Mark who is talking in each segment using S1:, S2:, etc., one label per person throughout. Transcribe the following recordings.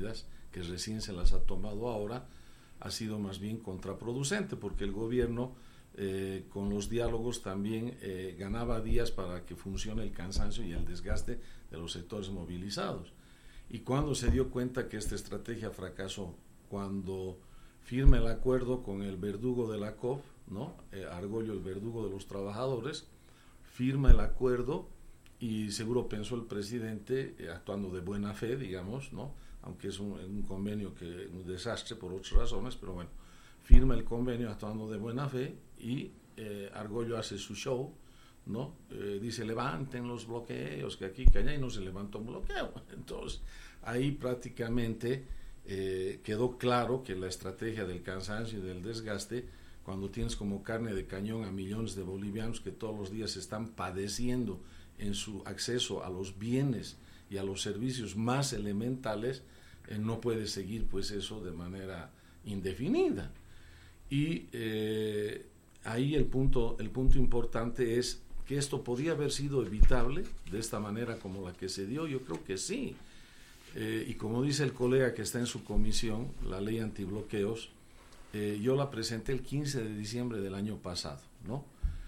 S1: medidas, que recién se las ha tomado ahora, ha sido más bien contraproducente, porque el gobierno con los diálogos también ganaba días para que funcione el cansancio y el desgaste de los sectores movilizados. Y cuando se dio cuenta que esta estrategia fracasó, cuando firma el acuerdo con el verdugo de la COP, ¿no? Argollo, el verdugo de los trabajadores, firma el acuerdo y seguro pensó el presidente, actuando de buena fe, digamos, ¿no? Aunque es un convenio que un desastre por otras razones, pero bueno, firma el convenio actuando de buena fe y Argollo hace su show, ¿no? Dice levanten los bloqueos, que aquí, que allá, y no se levanta un bloqueo. Entonces ahí prácticamente quedó claro que la estrategia del cansancio y del desgaste, cuando tienes como carne de cañón a millones de bolivianos que todos los días están padeciendo en su acceso a los bienes y a los servicios más elementales, no puede seguir pues eso de manera indefinida. Y ahí el punto importante es que esto podía haber sido evitable de esta manera como la que se dio. Yo creo que sí, y como dice el colega que está en su comisión, la ley antibloqueos, yo la presenté el 15 de diciembre del año pasado, ¿no?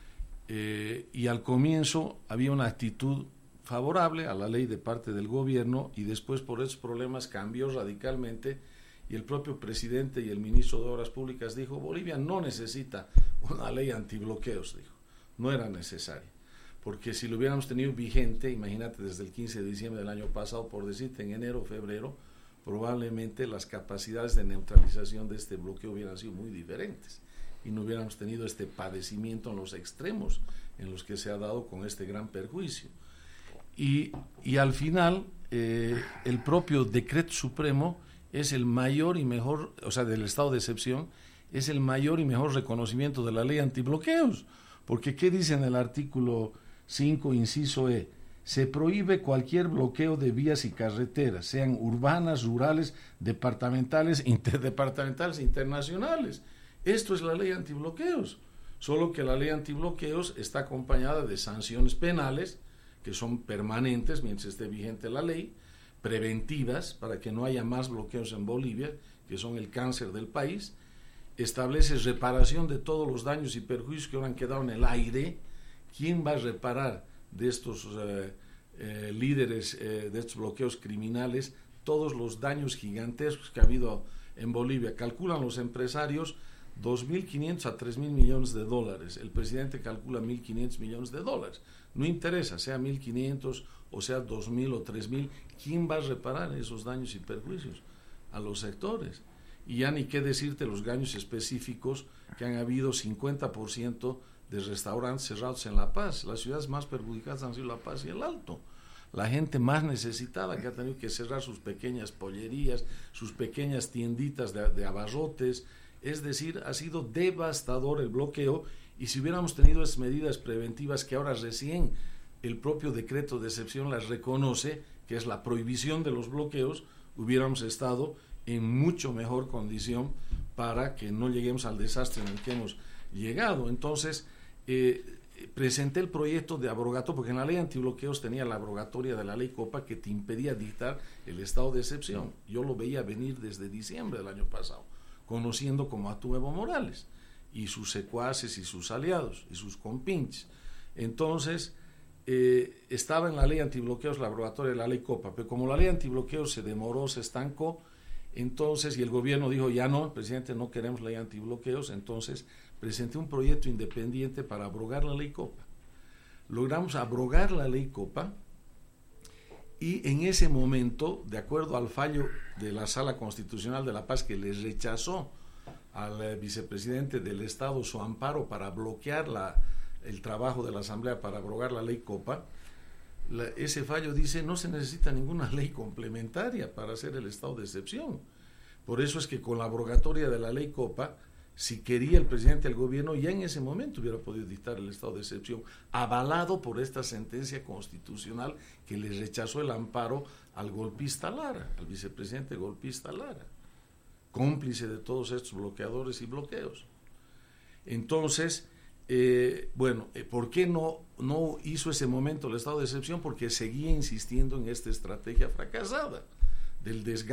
S1: Y al comienzo había una actitud favorable a la ley de parte del gobierno, y después por esos problemas cambió radicalmente, y el propio presidente y el ministro de Obras Públicas dijo: Bolivia no necesita una ley antibloqueos, dijo, no era necesaria, porque si lo hubiéramos tenido vigente, imagínate, desde el 15 de diciembre del año pasado, por decirte, en enero o febrero, probablemente las capacidades de neutralización de este bloqueo hubieran sido muy diferentes y no hubiéramos tenido este padecimiento en los extremos en los que se ha dado con este gran perjuicio. Y al final el propio decreto supremo es el mayor y mejor, o sea, del estado de excepción, es el mayor y mejor reconocimiento de la ley antibloqueos, porque ¿qué dice en el artículo 5, inciso E? Se prohíbe cualquier bloqueo de vías y carreteras, sean urbanas, rurales, departamentales, interdepartamentales, internacionales. Esto es la ley antibloqueos, solo que la ley antibloqueos está acompañada de sanciones penales, que son permanentes mientras esté vigente la ley, preventivas para que no haya más bloqueos en Bolivia, que son el cáncer del país, establece reparación de todos los daños y perjuicios que ahora han quedado en el aire. ¿Quién va a reparar de estos líderes de estos bloqueos criminales todos los daños gigantescos que ha habido en Bolivia? Calculan los empresarios 2.500 a 3.000 millones de dólares. El presidente calcula 1.500 millones de dólares. No interesa, sea 1.500 o sea 2.000 o 3.000, ¿quién va a reparar esos daños y perjuicios? A los sectores. Y ya ni qué decirte los daños específicos que han habido. 50% de restaurantes cerrados en La Paz. Las ciudades más perjudicadas han sido La Paz y el Alto. La gente más necesitada que ha tenido que cerrar sus pequeñas pollerías, sus pequeñas tienditas de abarrotes. Es decir, ha sido devastador el bloqueo, y si hubiéramos tenido esas medidas preventivas que ahora recién el propio decreto de excepción las reconoce, que es la prohibición de los bloqueos, hubiéramos estado en mucho mejor condición para que no lleguemos al desastre en el que hemos llegado. Entonces, presenté el proyecto de abrogatoria, porque en la ley antibloqueos tenía la abrogatoria de la ley Copa que te impedía dictar el estado de excepción. Yo lo veía venir desde diciembre del año pasado, conociendo cómo actúa Evo Morales y sus secuaces y sus aliados y sus compinches. Entonces estaba en la ley antibloqueos la abrogatoria de la ley Copa, pero como la ley antibloqueos se demoró, se estancó, entonces, y el gobierno dijo: ya no, presidente, no queremos ley antibloqueos. Entonces presenté un proyecto independiente para abrogar la ley Copa. Logramos abrogar la ley Copa, y en ese momento, de acuerdo al fallo de la Sala Constitucional de La Paz, que les rechazó al vicepresidente del Estado su amparo para bloquear el trabajo de la Asamblea para abrogar la ley Copa, ese fallo dice: no se necesita ninguna ley complementaria para hacer el estado de excepción. Por eso es que con la abrogatoria de la ley Copa, si quería el presidente del gobierno, ya en ese momento hubiera podido dictar el estado de excepción, avalado por esta sentencia constitucional que le rechazó el amparo al golpista Lara, al vicepresidente golpista Lara, cómplice de todos estos bloqueadores y bloqueos. Entonces, ¿por qué no hizo ese momento el estado de excepción? Porque seguía insistiendo en esta estrategia fracasada del desgaste